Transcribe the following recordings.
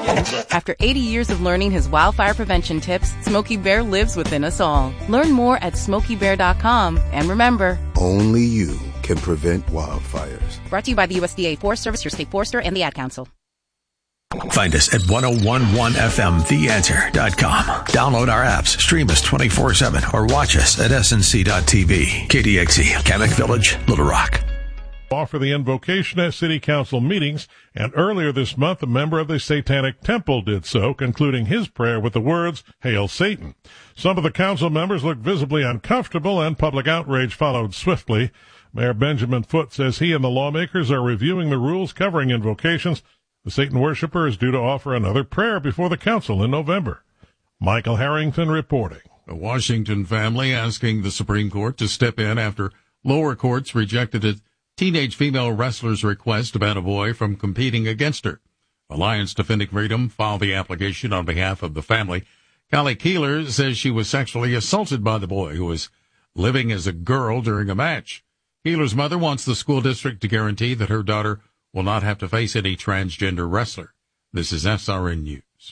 After 80 years of learning his wildfire prevention tips, Smokey Bear lives within us all. Learn more at SmokeyBear.com. And remember, only you can prevent wildfires. Brought to you by the USDA Forest Service, your state forester, and the Ad Council. Find us at 1011fmtheanswer.com. Download our apps, stream us 24/7, or watch us at snc.tv. KDXE, Kamek Village, Little Rock. Offer the invocation at city council meetings, and earlier this month a member of the Satanic Temple did so, concluding his prayer with the words, "Hail Satan." Some of the council members looked visibly uncomfortable, and public outrage followed swiftly. Mayor Benjamin Foote says he and the lawmakers are reviewing the rules covering invocations. The Satan worshiper is due to offer another prayer before the council in November. Michael Harrington reporting. A Washington family asking the Supreme Court to step in after lower courts rejected a teenage female wrestler's request to ban a boy from competing against her. Alliance Defending Freedom filed the application on behalf of the family. Callie Keeler says she was sexually assaulted by the boy who was living as a girl during a match. Keeler's mother wants the school district to guarantee that her daughter will not have to face any transgender wrestler. This is SRN News.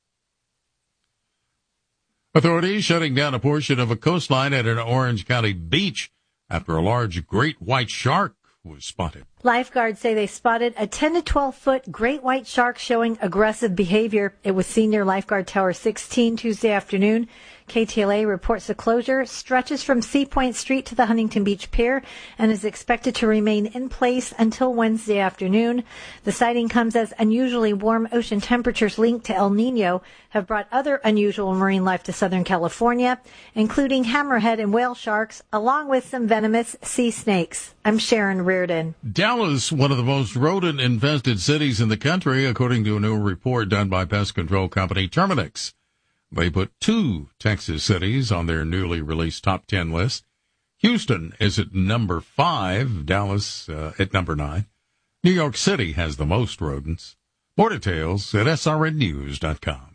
Authorities shutting down a portion of a coastline at an Orange County beach after a large great white shark was spotted. Lifeguards say they spotted a 10 to 12-foot great white shark showing aggressive behavior. It was seen near Lifeguard Tower 16 Tuesday afternoon. KTLA reports the closure stretches from Sea Point Street to the Huntington Beach Pier and is expected to remain in place until Wednesday afternoon. The sighting comes as unusually warm ocean temperatures linked to El Nino have brought other unusual marine life to Southern California, including hammerhead and whale sharks, along with some venomous sea snakes. I'm Sharon Reardon. Dallas, one of the most rodent-infested cities in the country, according to a new report done by pest control company Terminix. They put 2 Texas cities on their newly released top 10 list. Houston is at number 5, Dallas at number 9. New York City has the most rodents. More details at srnnews.com.